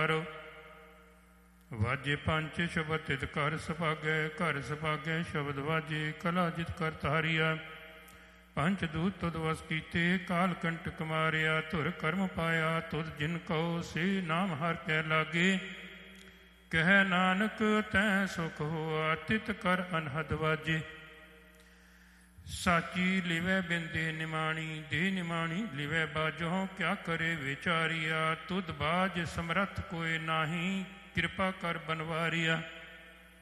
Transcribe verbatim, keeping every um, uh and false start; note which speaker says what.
Speaker 1: ਸਵਾਰੋ। ਵਾਜੇ ਪੰਚ ਸ਼ਬਦ ਤਿਤ ਘਰ ਸੁਭਾਗੈ, ਘਰ ਸੁਭਾਗੈ ਸ਼ਬਦ ਵਾਜੇ, ਕਲਾ ਜਿਤ ਕਰ ਤਾਰੀਆ। ਪੰਚ ਦੂਤ ਤੁਧ ਵਸ ਕੀਤੇ, ਕਾਲ ਕੰਟਕ ਮਾਰਿਆ। ਧੁਰ ਕਰਮ ਪਾਇਆ ਤੁਧ ਜਿਨ ਕਉ, ਸੇ ਨਾਮ ਹਰ ਕੈ ਲਾਗੇ। ਕਹਿ ਨਾਨਕ ਤੈ ਸੁਖ ਹੋਆ, ਤਿਤ ਕਰ ਅਨਹਦ ਵਾਜੇ। ਸਾਚੀ ਲਿਵੈ ਬਿਨ ਦੇ ਨਿਮਾਣੀ, ਦੇ ਨਿਮਾਣੀ ਲਿਵੈ ਬਾਜੋ। ਕਿਆ ਕਰੇ ਵਿਚਾਰੀਆ, ਤੁਧ ਬਾਜ ਸਮਰੱਥ ਕੋਇ ਨਾਹੀ, ਕਿਰਪਾ ਕਰ ਬਨਵਾਰੀਆ।